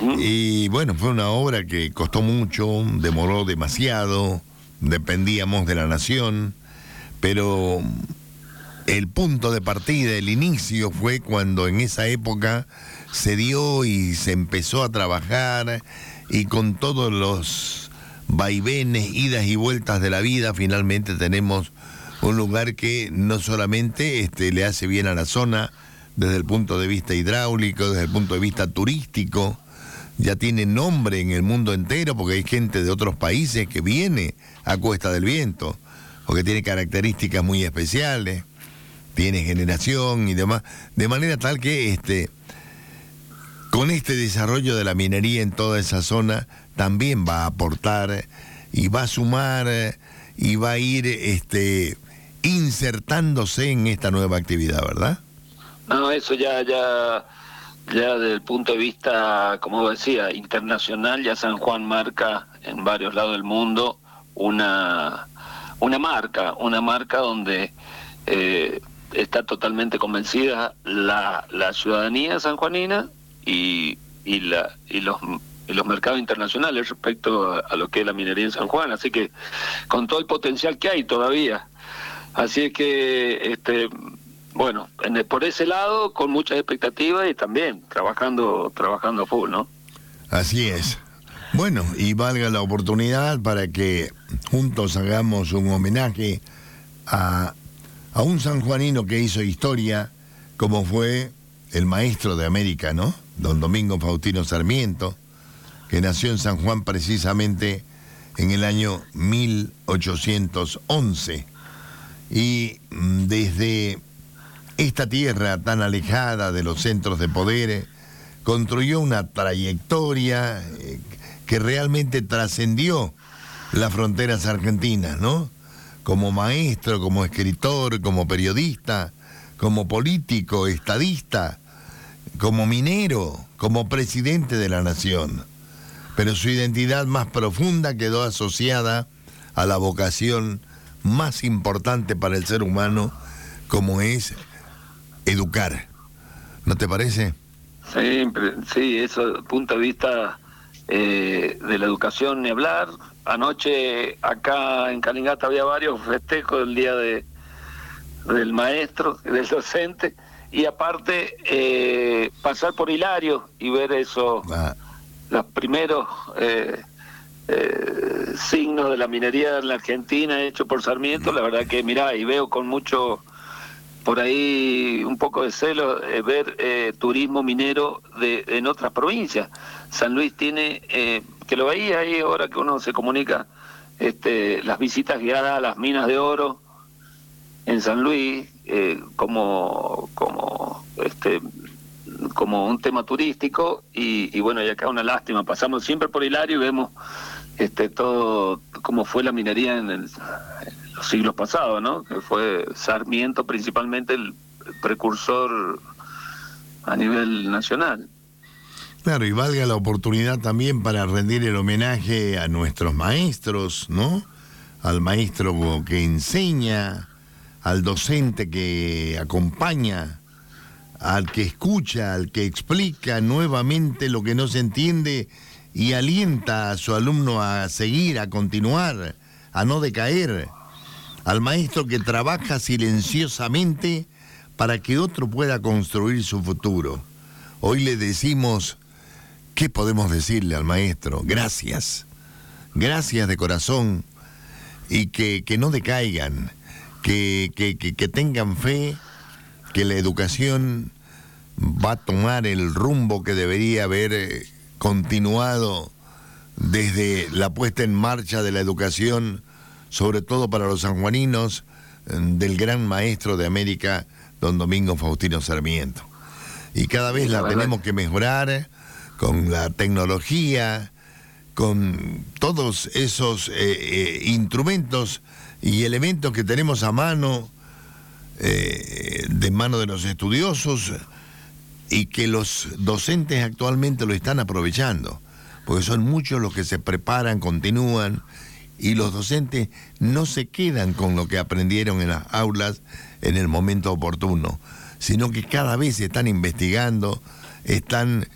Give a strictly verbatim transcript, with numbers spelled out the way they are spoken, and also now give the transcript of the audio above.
Uh-huh. Y bueno, fue una obra que costó mucho, demoró demasiado, dependíamos de la nación, pero el punto de partida, el inicio fue cuando en esa época se dio y se empezó a trabajar, y con todos los vaivenes, idas y vueltas de la vida, finalmente tenemos un lugar que no solamente este, le hace bien a la zona desde el punto de vista hidráulico, desde el punto de vista turístico, ya tiene nombre en el mundo entero porque hay gente de otros países que viene a Cuesta del Viento, porque tiene características muy especiales, tiene generación y demás, de manera tal que este, con este desarrollo de la minería en toda esa zona también va a aportar y va a sumar y va a ir este, insertándose en esta nueva actividad, ¿verdad? No, eso ya, ya, ya desde el punto de vista, como decía, internacional, ya San Juan marca en varios lados del mundo una, una marca, una marca donde eh, está totalmente convencida la, la ciudadanía sanjuanina y, y, la, y, los, y los mercados internacionales respecto a, a lo que es la minería en San Juan, así que con todo el potencial que hay todavía. Así es que, este, bueno, en, por ese lado, con muchas expectativas y también trabajando, trabajando a full, ¿no? Así es. Bueno, y valga la oportunidad para que juntos hagamos un homenaje a, a un sanjuanino que hizo historia, como fue el maestro de América, ¿no? Don Domingo Faustino Sarmiento, que nació en San Juan precisamente en el año mil ochocientos once. Y desde esta tierra tan alejada de los centros de poder, construyó una trayectoria eh, que realmente trascendió las fronteras argentinas, ¿no? Como maestro, como escritor, como periodista, como político, estadista, como minero, como presidente de la nación. Pero su identidad más profunda quedó asociada a la vocación más importante para el ser humano, como es educar. ¿No te parece? Sí, sí, eso, punto de vista eh, de la educación, ni hablar. Anoche acá en Calingasta había varios festejos del día de del maestro, del docente, y aparte eh, pasar por Hilario y ver eso, ah. los primeros eh, eh, signos de la minería en la Argentina hecho por Sarmiento, la verdad que mirá, y veo con mucho por ahí un poco de celo eh, ver eh, turismo minero de en otras provincias. San Luis tiene, eh, que lo veía ahí ahora que uno se comunica, este, las visitas guiadas a las minas de oro en San Luis, eh, como como este como un tema turístico, y, y bueno, y acá una lástima, pasamos siempre por Hilario y vemos este todo cómo fue la minería en, el, en los siglos pasados, ¿no? Que fue Sarmiento principalmente el precursor a nivel nacional. Claro, y valga la oportunidad también para rendir el homenaje a nuestros maestros, ¿no? Al maestro que enseña, al docente que acompaña, al que escucha, al que explica nuevamente lo que no se entiende y alienta a su alumno a seguir, a continuar, a no decaer, al maestro que trabaja silenciosamente para que otro pueda construir su futuro. Hoy le decimos, ¿qué podemos decirle al maestro? Gracias, gracias de corazón, y que, que no decaigan, que, que, que, que tengan fe, que la educación va a tomar el rumbo que debería haber continuado desde la puesta en marcha de la educación, sobre todo para los sanjuaninos, del gran maestro de América, don Domingo Faustino Sarmiento. Y cada vez la tenemos que mejorar con la tecnología, con todos esos eh, eh, instrumentos y elementos que tenemos a mano, eh, de mano de los estudiosos, y que los docentes actualmente lo están aprovechando, porque son muchos los que se preparan, continúan, y los docentes no se quedan con lo que aprendieron en las aulas en el momento oportuno, sino que cada vez están investigando, están